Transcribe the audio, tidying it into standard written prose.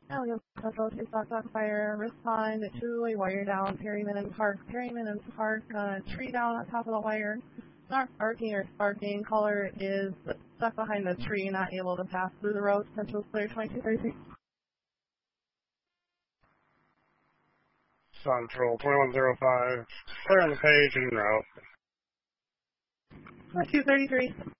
Allium Central to Stock Fire, Respond to a wire down, Perryman and Park, tree down on top of the wire. Not arcing or sparking, caller is stuck behind the tree, not able to pass through the road. Central clear 2233. Central 2105, clear on the page and route. 2233.